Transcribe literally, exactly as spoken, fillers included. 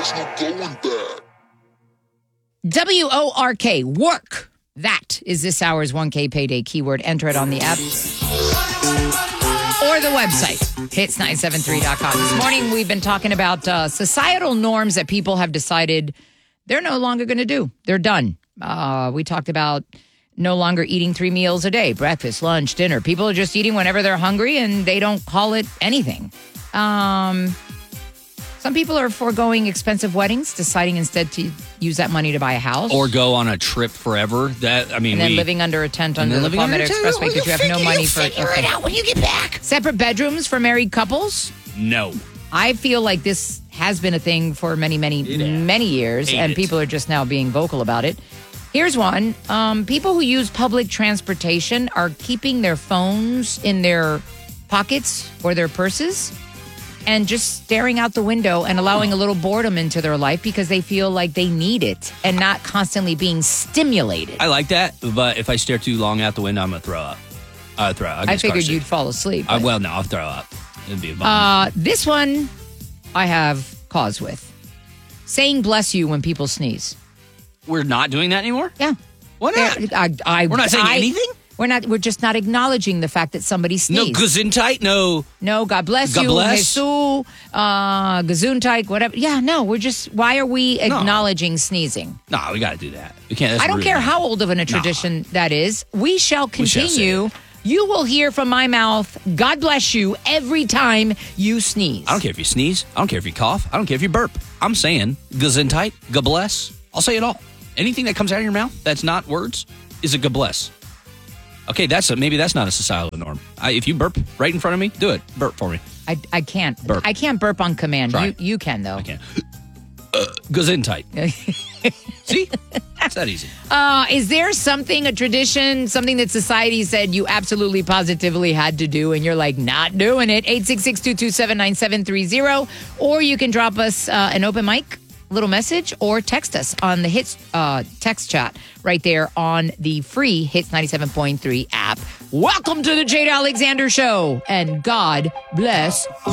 There's no going back. W O R K, work. That is this hour's one K payday keyword. Enter it on the app or the website, hits nine seven three dot com. This morning, we've been talking about uh, societal norms that people have decided they're no longer going to do. They're done. Uh, we talked about no longer eating three meals a day, breakfast, lunch, dinner. People are just eating whenever they're hungry, and they don't call it anything. Um... Some people are foregoing expensive weddings, deciding instead to use that money to buy a house. Or go on a trip forever. That I mean, And then we, living under a tent under the Palmetto Expressway because you have no money for figure it out when you get back. Separate bedrooms for married couples. No. I feel like this has been a thing for many, many, many years, Hate and it. people are just now being vocal about it. Here's one. Um, people who use public transportation are keeping their phones in their pockets or their purses and just staring out the window and allowing a little boredom into their life because they feel like they need it and not constantly being stimulated. I like that, but if I stare too long out the window, I'm going to throw up. I'll throw up. I'll I get figured car you'd sick. fall asleep. Uh, but- well, no, I'll throw up. It'd be a bomb. Uh, this one I have cause with. Saying bless you when people sneeze. We're not doing that anymore? Yeah. Why not? There- I, I, We're not saying I- anything? We're not. We're just not acknowledging the fact that somebody No sneezed. gesundheit, no. No, God bless God you, bless. Jesus, uh, Gesundheit, whatever. Yeah, no, we're just. Why are we acknowledging sneezing? No, we got to do that. We can't. That's I don't rude. care how old of an a tradition that is. We shall We shall say continue. it. You will hear from my mouth, God bless you, every time you sneeze. I don't care if you sneeze. I don't care if you cough. I don't care if you burp. I'm saying gesundheit, God bless. I'll say it all. Anything that comes out of your mouth that's not words is a God bless. Okay, that's a, maybe that's not a societal norm. I, if you burp right in front of me, do it. Burp for me. I, I can't. Burp. I can't burp on command. Try. You you can though. I can't. Uh, gesundheit. See? It's that easy. Uh, is there something, a tradition, something that society said you absolutely positively had to do and you're like, not doing it? eight six six, two two seven, nine seven three zero. Or you can drop us uh, an open mic little message or text us on the Hits uh, text chat right there on the free Hits ninety-seven point three app. Welcome to the Jade Alexander Show, and God bless